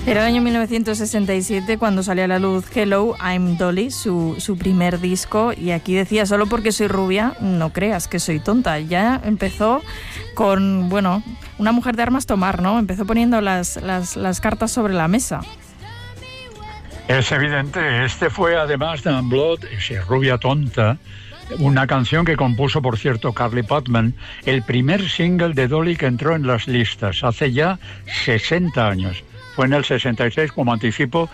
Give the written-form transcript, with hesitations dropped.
Era el año 1967 cuando salió a la luz Hello, I'm Dolly, su primer disco, y aquí decía, solo porque soy rubia, no creas que soy tonta. Ya empezó con, bueno, una mujer de armas tomar, ¿no? Empezó poniendo las cartas sobre la mesa. Es evidente, este fue además de Unblood, ese Rubia Tonta, una canción que compuso, por cierto, Carly Putman, el primer single de Dolly que entró en las listas hace ya 60 años. Fue en el 66, como anticipo,